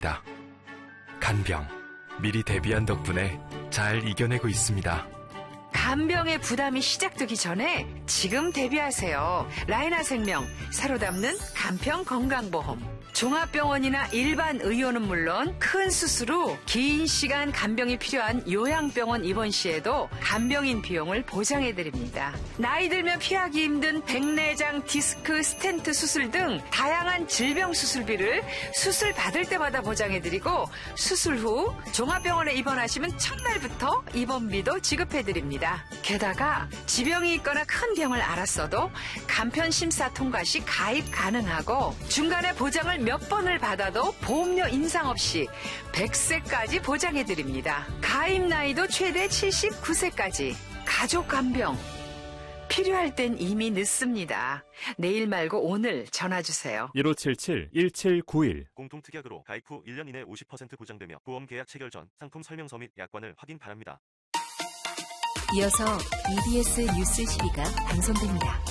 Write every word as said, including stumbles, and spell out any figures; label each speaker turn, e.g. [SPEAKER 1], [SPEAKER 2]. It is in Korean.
[SPEAKER 1] 간병, 미리 대비한 덕분에 잘 이겨내고 있습니다.
[SPEAKER 2] 간병의 부담이 시작되기 전에 지금 대비하세요. 라이나생명, 새로 담는 간편 건강보험. 종합병원이나 일반 의료는 물론 큰 수술 후 긴 시간 간병이 필요한 요양병원 입원 시에도 간병인 비용을 보장해드립니다. 나이 들면 피하기 힘든 백내장, 디스크, 스텐트 수술 등 다양한 질병 수술비를 수술 받을 때마다 보장해드리고 수술 후 종합병원에 입원하시면 첫날부터 입원비도 지급해드립니다. 게다가 지병이 있거나 큰 병을 앓았어도 간편심사 통과 시 가입 가능하고 중간에 보장을 몇 번을 받아도 보험료 인상 없이 백 세까지 보장해드립니다. 가입 나이도 최대 칠십구 세까지. 가족 간병. 필요할 땐 이미 늦습니다. 내일 말고 오늘 전화주세요.
[SPEAKER 3] 일오칠칠 일칠구일.
[SPEAKER 4] 공통특약으로 가입 후 일 년 이내 오십 퍼센트 보장되며 보험 계약 체결 전 상품 설명서 및 약관을 확인 바랍니다.
[SPEAKER 5] 이어서 이비에스 뉴스 십이가 방송됩니다.